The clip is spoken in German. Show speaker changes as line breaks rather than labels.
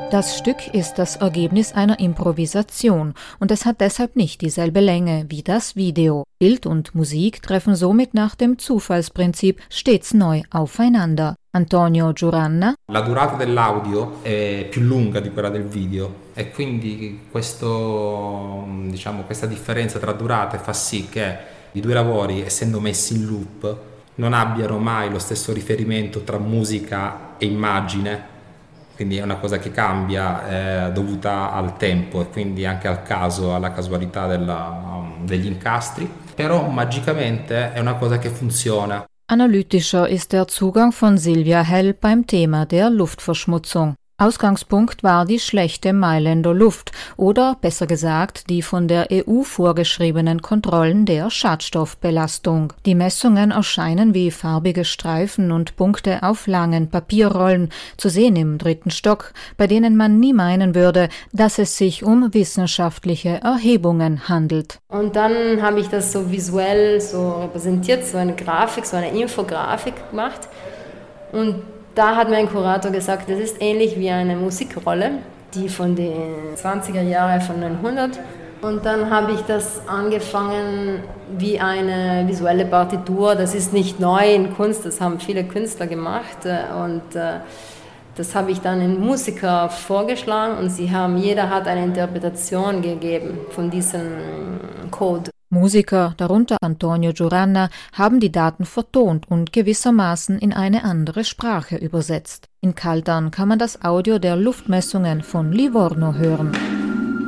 Das Stück ist das Ergebnis einer Improvisation und es hat deshalb nicht dieselbe Länge wie das Video. Bild und Musik treffen somit nach dem Zufallsprinzip stets neu aufeinander. Antonio Giuranna.
La durata dell'audio è più lunga di quella del video e quindi questa differenza tra durate fa sì che i due lavori, essendo messi in loop, non abbiano mai lo stesso riferimento tra musica e immagine. Quindi è una cosa che cambia, dovuta al tempo e quindi anche al caso, alla casualità degli incastri, però magicamente è una cosa che funziona.
Analytischer ist der Zugang von Silvia Hell beim Thema der Luftverschmutzung. Ausgangspunkt war die schlechte Mailänder Luft oder besser gesagt die von der EU vorgeschriebenen Kontrollen der Schadstoffbelastung. Die Messungen erscheinen wie farbige Streifen und Punkte auf langen Papierrollen, zu sehen im 3. Stock, bei denen man nie meinen würde, dass es sich um wissenschaftliche Erhebungen handelt.
Und dann habe ich das so visuell so repräsentiert, so eine Grafik, so eine Infografik gemacht und da hat mir ein Kurator gesagt, das ist ähnlich wie eine Musikrolle, die von den 20er Jahren von 1900. Und dann habe ich das angefangen wie eine visuelle Partitur. Das ist nicht neu in Kunst, das haben viele Künstler gemacht. Und das habe ich dann den Musikern vorgeschlagen und jeder hat eine Interpretation gegeben von diesem Code.
Musiker, darunter Antonio Giuranna, haben die Daten vertont und gewissermaßen in eine andere Sprache übersetzt. In Kaldern kann man das Audio der Luftmessungen von Livorno hören.